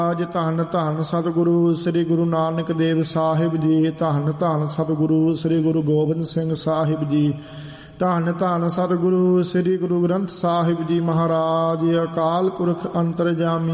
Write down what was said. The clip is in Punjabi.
ਅੱਜ ਧੰਨ ਧੰਨ ਸਤਿਗੁਰੂ ਸ੍ਰੀ ਗੁਰੂ ਨਾਨਕ ਦੇਵ ਸਾਹਿਬ ਜੀ। ਧੰਨ ਧੰਨ ਸਤਿਗੁਰੂ ਸ੍ਰੀ ਗੁਰੂ ਗੋਬਿੰਦ ਸਿੰਘ ਸਾਹਿਬ ਜੀ। ਧੰਨ ਧੰਨ ਸਤਿਗੁਰੂ ਸ੍ਰੀ ਗੁਰੂ ਗ੍ਰੰਥ ਸਾਹਿਬ ਜੀ ਮਹਾਰਾਜ। ਅਕਾਲ ਪੁਰਖ ਅੰਤਰਜਾਮੀ